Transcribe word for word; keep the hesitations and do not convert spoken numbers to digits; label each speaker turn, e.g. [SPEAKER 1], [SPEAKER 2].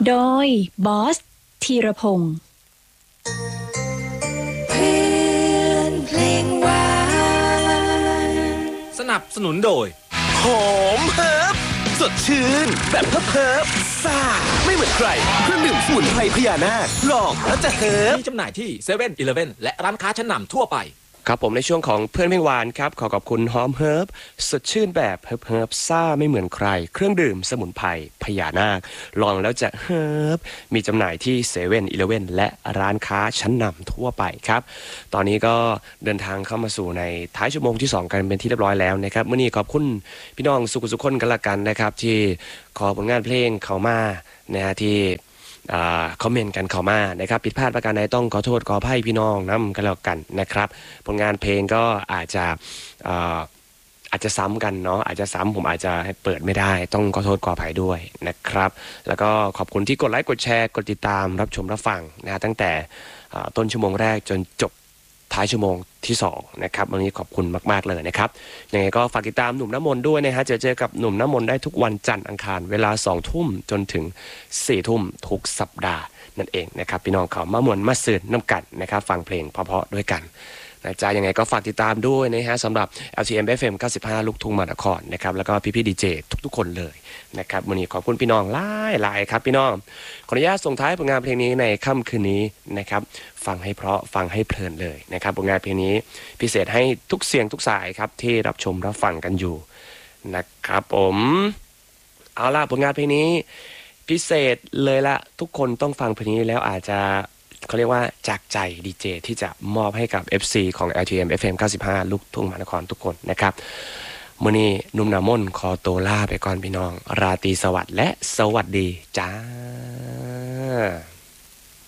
[SPEAKER 1] โดยบอสธีรพงศ์
[SPEAKER 2] เพื่อนเพลงหวาน
[SPEAKER 3] สนับสนุนโดย
[SPEAKER 4] หอมเฮิร์บสดชื่นแบบเฮิร์บเฮิร์บซ่าไม่เหมือนใครเครื่องดื่มสมุนไพรพญานาคลองแล้วจะเฮิร์บ
[SPEAKER 3] มีจำหน่ายที่เซเว่นอีเลฟเว่นและร้านค้าชั้นนำทั่วไป
[SPEAKER 4] ครับผมในช่วงของเพื่อนเพลงหวานครับขอขอบคุณหอมเฮิร์บสดชื่นแบบเฮิร์บเฮิร์บซ่าไม่เหมือนใครเครื่องดื่มสมุนไพรพญานาคลองแล้วจะเฮิร์บมีจำหน่ายที่เซเว่นอีเลฟเว่นและร้านค้าชั้นนำทั่วไปครับตอนนี้ก็เดินทางเข้ามาสู่ในท้ายชั่วโมงที่สองกันเป็นที่เรียบร้อยแล้วนะครับมื้อนี้ขอบคุณพี่น้องสุขสุขคนกันละกันนะครับที่ขอผลงานเพลงเข้ามานะฮะที่คอมเมนต์กันเข้ามานะครับผิดพลาดประการใดต้องขอโทษขออภัยพี่น้องน้ำกันแล้วกันนะครับผลงานเพลงก็อาจจะอาจจะซ้ำกันเนาะอาจจะซ้ำผมอาจจะให้เปิดไม่ได้ต้องขอโทษขออภัยด้วยนะครับแล้วก็ขอบคุณที่กดไลค์กดแชร์กดติดตามรับชมรับฟังนะฮะตั้งแต่ต้นชั่วโมงแรกจนจบท้ายชั่วโมงที่สองนะครับวันนี้ขอบคุณมากๆเลยนะครับยังไงก็ฝากติดตามหนุ่มน้ำมนต์ด้วยนะฮะเจอเจอกับหนุ่มน้ำมนต์ได้ทุกวันจันทร์อังคารเวลาสองทุ่มจนถึงสี่ทุ่มทุกสัปดาห์นั่นเองนะครับพี่น้องเขามามวนมาสื่นน้ำกันนะครับฟังเพลงเพราะๆด้วยกันนะจ๊ะยังไงก็ฝากติดตามด้วยนะฮะสำหรับ แอล ที เอ็ม เอฟ เอ็ม เก้าสิบห้าลูกทุ่งมหานครนะครับแล้วก็พี่ๆดีเจทุกๆคนเลยนะครับวันนี้ขอบคุณพี่น้องหลายหลายครับพี่น้องขออนุญาตส่งท้ายผลงานเพลงนี้ในค่ำคืนนี้นะครับฟังให้เพราะฟังให้เพลินเลยนะครับผลงานเพลงนี้พิเศษให้ทุกเสียงทุกสายครับที่รับชมรับฟังกันอยู่นะครับผมเอาล่ะผลงานเพลงนี้พิเศษเลยละทุกคนต้องฟังเพลงนี้แล้วอาจจะเขาเรียกว่าจากใจดีเจที่จะมอบให้กับ เอฟ ซี ของ แอล ที เอ็ม เอฟ เอ็ม เก้าสิบห้าลูกทุ่งมหานครทุกคนนะครับมื้อนี้นุ่มน้ำมนต์ขอตัวลาไปก่อนพี่น้องราตรีสวัสดิ์และสวัสดีจ้า